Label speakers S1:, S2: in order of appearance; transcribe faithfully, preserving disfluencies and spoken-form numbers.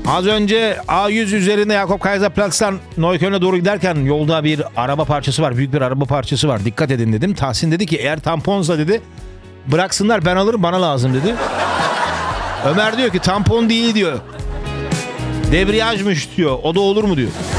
S1: Az önce A yüz üzerinde Jakob Kaiserplatz'tan Neukölln'e doğru giderken yolda bir araba parçası var. Büyük bir araba parçası var. Dikkat edin dedim. Tahsin dedi ki eğer tamponsa dedi bıraksınlar ben alırım bana lazım dedi. Ömer diyor ki tampon değil diyor. Debriyajmış diyor. O da olur mu diyor.